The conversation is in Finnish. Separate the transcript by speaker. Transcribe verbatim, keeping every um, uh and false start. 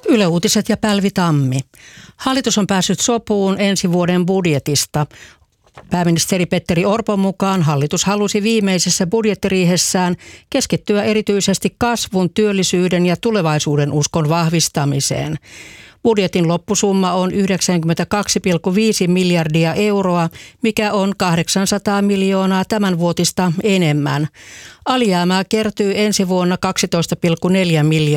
Speaker 1: Yle Uutiset ja Päivi Tammi. Hallitus on päässyt sopuun ensi vuoden budjetista. Pääministeri Petteri Orpon mukaan hallitus halusi viimeisessä budjettiriihessään keskittyä erityisesti kasvun, työllisyyden ja tulevaisuuden uskon vahvistamiseen. Budjetin loppusumma on yhdeksänkymmentäkaksi pilkku viisi miljardia euroa, mikä on kahdeksansataa miljoonaa tämänvuotista enemmän. Alijäämää kertyy ensi vuonna kaksitoista pilkku neljä miljardia.